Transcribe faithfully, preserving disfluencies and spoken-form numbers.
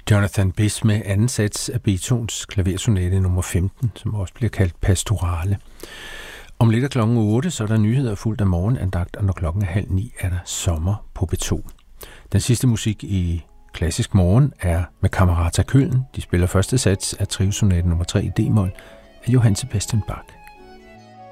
Jonathan Biss med anden sats af Beethovens klaversonate nummer femten, som også bliver kaldt Pastorale. Om lidt af klokken otte, så er der nyheder fuldt af morgenandagt, og når klokken er halv ni, er der sommer på B to. Den sidste musik i Klassisk Morgen er med Camerata Köln. De spiller første sats af Triosonate nummer tre i D-mol af Johann Sebastian Bach.